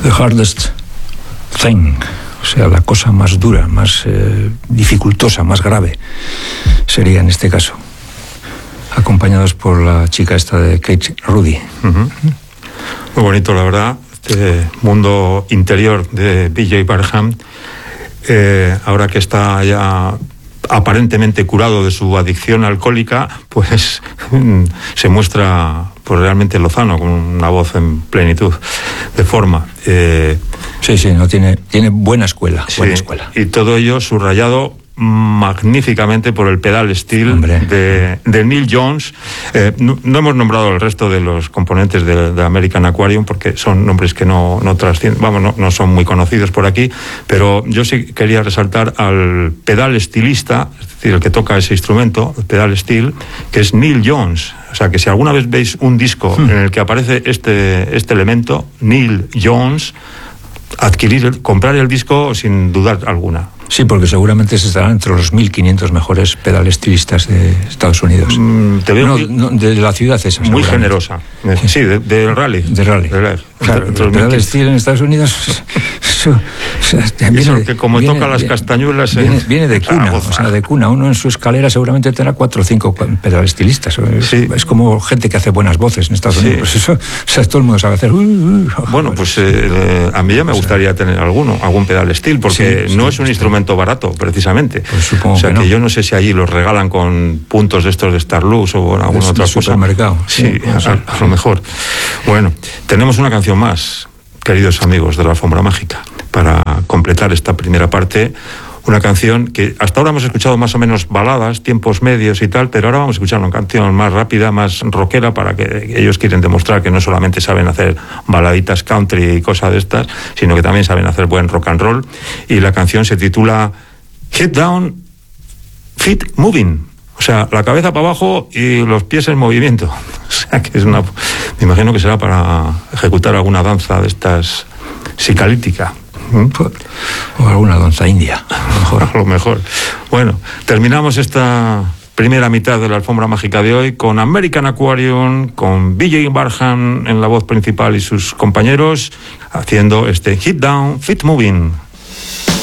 The hardest thing, o sea, la cosa más dura, más dificultosa, más grave, sería en este caso. Acompañados por la chica esta de Kate Rudy. Uh-huh. Muy bonito, la verdad, este mundo interior de BJ Barham, ahora que está ya aparentemente curado de su adicción alcohólica, pues se muestra pues realmente lozano, con una voz en plenitud de forma. Sí, no tiene buena escuela, sí, buena escuela. Y todo ello subrayado magníficamente por el pedal steel de Neil Young. No hemos nombrado el resto de los componentes de American Aquarium porque son nombres que no trascienden, vamos, no son muy conocidos por aquí, pero yo sí quería resaltar al pedal estilista, es decir, el que toca ese instrumento, el pedal steel, que es Neil Young. O sea, que si alguna vez veis un disco en el que aparece este elemento, Neil Young, comprar el disco sin dudar alguna. Sí, porque seguramente se estarán entre los 1.500 mejores pedalestilistas de Estados Unidos. Te veo de la ciudad esa. Muy generosa. Sí, del rally. De rally. Claro, el pedal steel en Estados Unidos... que como toca las castañuelas... Viene de cuna, o sea, de cuna. Uno en su escalera seguramente tendrá 4 o 5 pedalestilistas. Sí. Es como gente que hace buenas voces en Estados Unidos. Pues eso, o sea, todo el mundo sabe hacer... Bueno, pues a mí ya me gustaría tener algún pedal steel, porque no es un instrumento barato, precisamente. Pues supongo que yo no sé si allí los regalan con puntos de estos de Starlux o alguna otra cosa. Supermercado. Sí, a lo mejor. Bueno, tenemos una canción más, queridos amigos de la Alfombra Mágica, para completar esta primera parte. Una canción que hasta ahora hemos escuchado más o menos baladas, tiempos medios y tal, pero ahora vamos a escuchar una canción más rápida, más rockera, para que ellos quieren demostrar que no solamente saben hacer baladitas country y cosas de estas, sino que también saben hacer buen rock and roll. Y la canción se titula Head Down, Feet Moving. O sea, la cabeza para abajo y los pies en movimiento. O sea, que es me imagino que será para ejecutar alguna danza de estas psicalítica. O alguna danza india, a lo mejor. Bueno, terminamos esta primera mitad de la Alfombra Mágica de hoy con American Aquarium, con BJ Barham en la voz principal y sus compañeros haciendo este Hit Down, Feet Moving.